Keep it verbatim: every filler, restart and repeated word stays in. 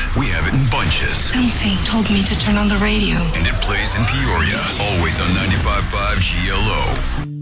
we have it in bunches. Something told me to turn on the radio. And it plays in Peoria, always on ninety-five point five G L O.